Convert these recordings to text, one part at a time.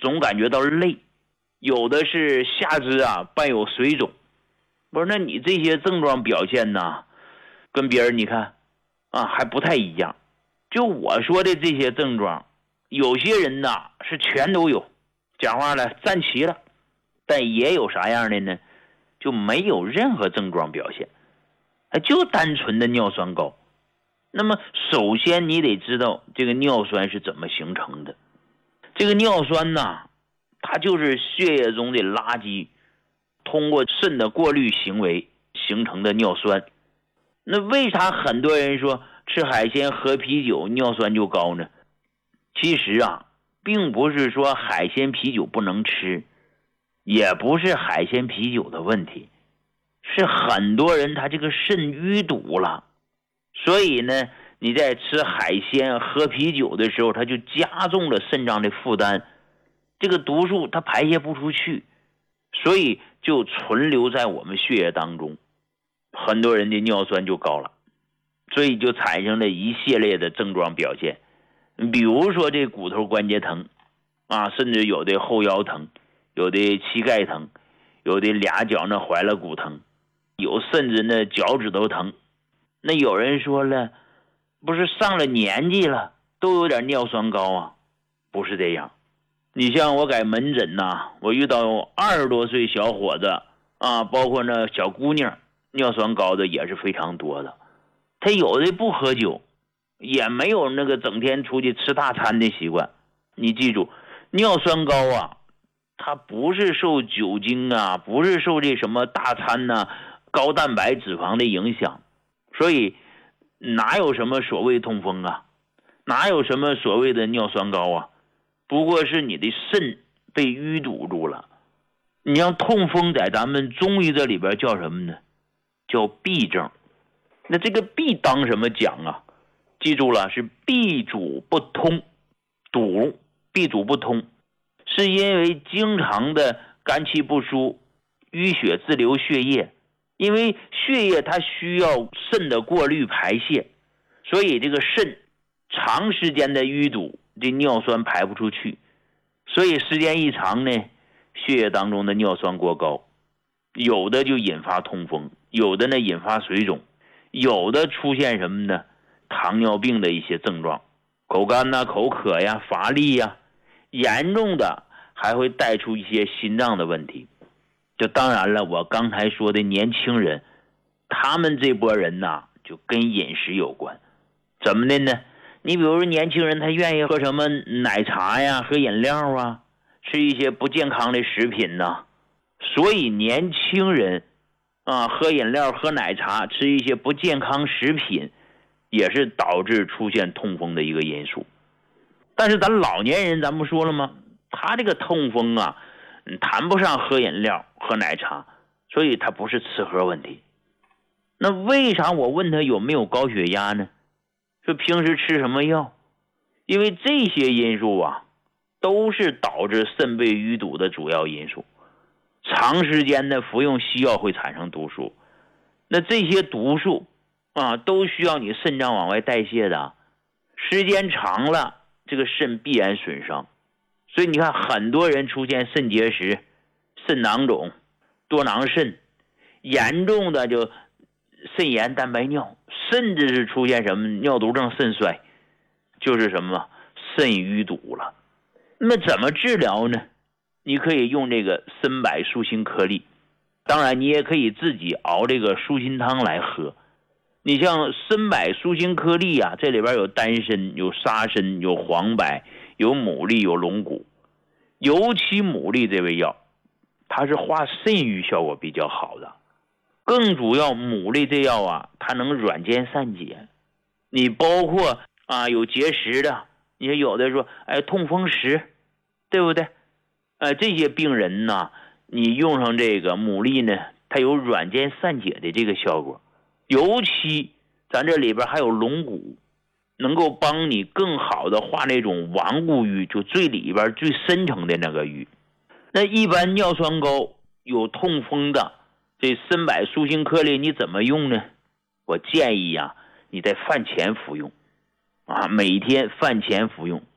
总感觉到累，有的是下肢伴有水肿。不是，那你这些症状表现呢，跟别人你看还不太一样。就我说的这些症状，有些人是全都有，讲话了站齐了，但也有啥样的呢，就没有任何症状表现，就单纯的尿酸高。那么首先你得知道这个尿酸是怎么形成的。这个尿酸它就是血液中的垃圾通过肾的过滤行为形成的尿酸。那为啥很多人说吃海鲜喝啤酒尿酸就高呢？其实并不是说海鲜啤酒不能吃，也不是海鲜啤酒的问题，是很多人他这个肾淤堵了，所以呢你在吃海鲜喝啤酒的时候，它就加重了肾脏的负担，这个毒素它排泄不出去，所以就存留在我们血液当中，很多人的尿酸就高了，所以就产生了一系列的症状表现。比如说这骨头关节疼甚至有的后腰疼，有的膝盖疼，有的俩脚那踝了骨疼，有甚至那脚趾头疼。那有人说了，不是上了年纪了都有点尿酸高不是这样。你像我在门诊我遇到20多岁小伙子包括那小姑娘，尿酸高的也是非常多的。他有的不喝酒，也没有那个整天出去吃大餐的习惯。你记住，尿酸高它不是受酒精不是受这什么大餐高蛋白脂肪的影响。所以哪有什么所谓痛风哪有什么所谓的尿酸高不过是你的肾被淤堵住了。你像痛风在咱们中医这里边叫什么呢？叫痹症。那这个痹当什么讲记住了，是闭阻不通，堵，闭阻不通，是因为经常的肝气不舒，淤血滞留血液。因为血液它需要肾的过滤排泄，所以这个肾长时间的淤堵，这尿酸排不出去，所以时间一长呢，血液当中的尿酸过高，有的就引发痛风，有的呢引发水肿，有的出现什么呢？糖尿病的一些症状，口干口渴乏力严重的还会带出一些心脏的问题。就当然了，我刚才说的年轻人，他们这波人就跟饮食有关。怎么的呢？你比如说年轻人他愿意喝什么奶茶喝饮料吃一些不健康的食品所以年轻人喝饮料喝奶茶吃一些不健康食品也是导致出现痛风的一个因素。但是咱老年人咱不说了吗？他这个痛风谈不上喝饮料喝奶茶，所以他不是吃喝问题。那为啥我问他有没有高血压呢？说平时吃什么药？因为这些因素都是导致肾被淤堵的主要因素。长时间的服用西药会产生毒素，那这些毒素都需要你肾脏往外代谢的，时间长了这个肾必然损伤。所以你看很多人出现肾结石、肾囊肿、多囊肾，严重的就肾炎、蛋白尿，甚至是出现什么尿毒症、肾衰，就是什么肾淤堵了。那么怎么治疗呢？你可以用这个参柏舒心颗粒，当然你也可以自己熬这个舒心汤来喝。你像参柏舒心颗粒这里边有丹参、有沙参、有黄柏、有牡蛎、有龙骨。尤其牡蛎这味药，它是化肾瘀效果比较好的。更主要牡蛎这药它能软坚散结。你包括有结石的，你有的说痛风石，对不对？这些病人你用上这个牡蛎呢，它有软坚散解的这个效果。尤其咱这里边还有龙骨，能够帮你更好的化那种顽固瘀，就最里边最深层的那个瘀。那一般尿酸高有痛风的，这参柏舒心颗粒你怎么用呢？我建议你在饭前服用每天饭前服用，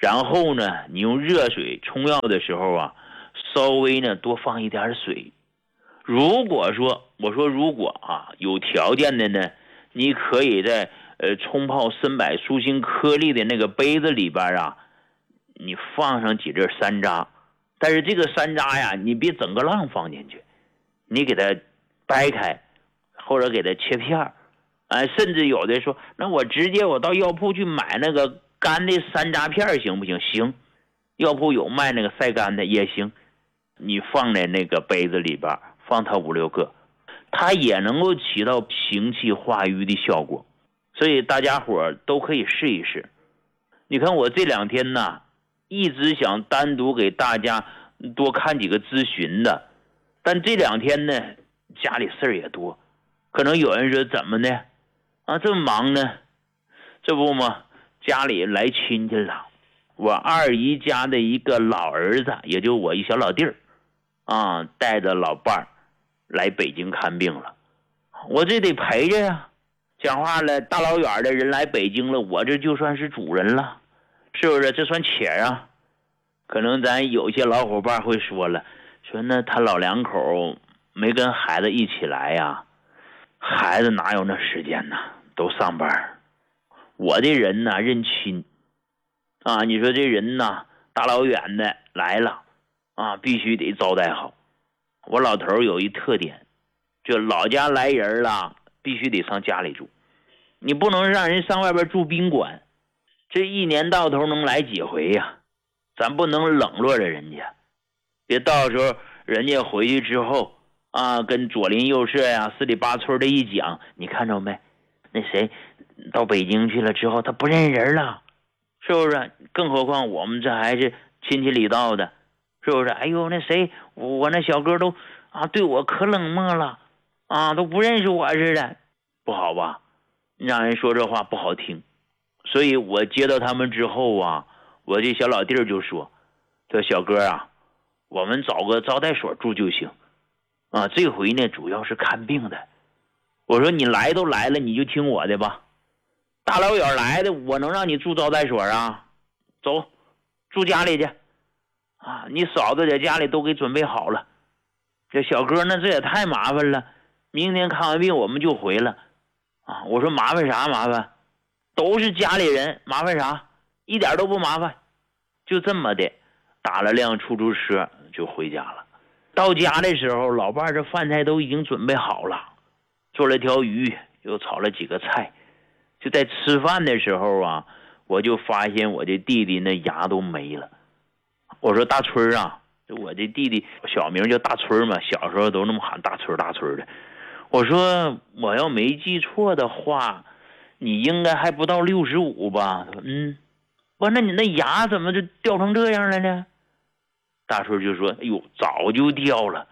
然后呢，你用热水冲药的时候啊，稍微呢多放一点水。如果说有条件的呢，你可以在冲泡参柏舒心颗粒的那个杯子里边啊，你放上几粒山楂，但是这个山楂呀，你别整个浪放进去，你给它掰开，或者给它切片甚至有的说，那我直接到药铺去买那个干的山楂片行不行？行，药铺有卖那个晒干的也行，你放在那个杯子里边，放它5、6个，它也能够起到行气化瘀的效果，所以大家伙都可以试一试。你看我这2天呢，一直想单独给大家多看几个咨询的，但这2天呢，家里事儿也多，可能有人说怎么呢？这么忙呢？这不嘛，家里来亲戚了，我二姨家的一个老儿子，也就我一小老弟儿带着老伴儿来北京看病了，我这得陪着呀。讲话了，大老远的人来北京了，我这就算是主人了，是不是？这算且啊。可能咱有些老伙伴会说了，说那他老两口没跟孩子一起来呀？孩子哪有那时间呢？都上班。我这人呢认亲你说这人呢大老远的来了必须得招待好。我老头有一特点，就老家来人了，必须得上家里住，你不能让人上外边住宾馆，这一年到头能来几回呀？咱不能冷落着人家，别到时候人家回去之后跟左邻右舍呀、四里八村的一讲，你看着没？那谁到北京去了之后，他不认人了，是不是？更何况我们这还是亲戚里道的，是不是？哎呦，那谁，我那小哥都对我可冷漠了都不认识我似的，不好吧？让人说这话不好听。所以我接到他们之后我这小老弟儿就说小哥我们找个招待所住就行这回呢主要是看病的。我说你来都来了，你就听我的吧，大老远来的，我能让你住招待所走，住家里去你嫂子在家里都给准备好了。这小哥呢，这也太麻烦了，明天看完病我们就回了我说麻烦啥麻烦，都是家里人，麻烦啥？一点都不麻烦。就这么的打了辆出租车就回家了。到家的时候，老伴这饭菜都已经准备好了，做了条鱼，又炒了几个菜。就在吃饭的时候我就发现我这弟弟那牙都没了。我说大春我这弟弟小名叫大春嘛，小时候都那么喊大春大春的。我说我要没记错的话，你应该还不到65吧？我说那你那牙怎么就掉成这样了呢？大春就说哎呦，早就掉了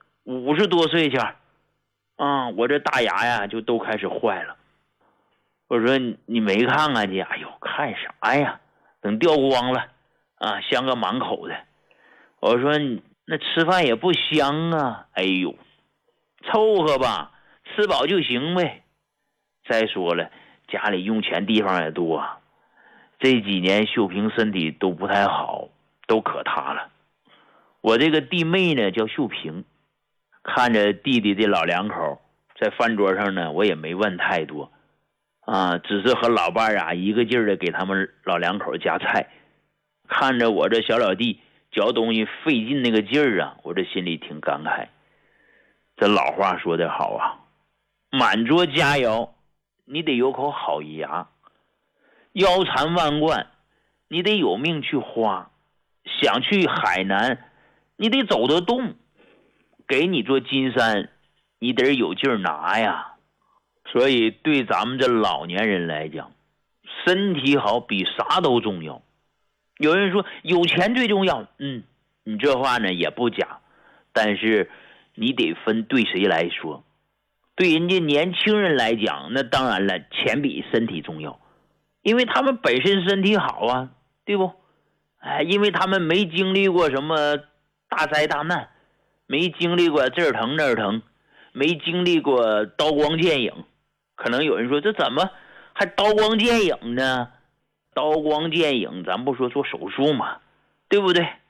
，50多岁前我这大牙呀就都开始坏了。我说你没看看去？哎呦，看啥呀？等掉光了香个满口的。我说那吃饭也不香哎呦，凑合吧，吃饱就行呗。再说了，家里用钱地方也多这几年秀萍身体都不太好，都可他了。我这个弟妹呢叫秀萍，看着弟弟这老两口在饭桌上呢，我也没问太多只是和老伴一个劲儿的给他们老两口夹菜。看着我这小老弟嚼东西费劲那个劲儿我这心里挺感慨。这老话说得好满桌佳肴你得有口好牙，腰缠万贯你得有命去花，想去海南你得走得动，给你座金山你得有劲儿拿呀。所以对咱们这老年人来讲，身体好比啥都重要。有人说有钱最重要，你这话呢也不假，但是你得分对谁来说。对人家年轻人来讲，那当然了，钱比身体重要，因为他们本身身体好对不？因为他们没经历过什么大灾大难，没经历过这儿疼那儿疼，没经历过刀光剑影。可能有人说这怎么还刀光剑影呢？ 刀光剑影，咱不说做手术嘛，对不对？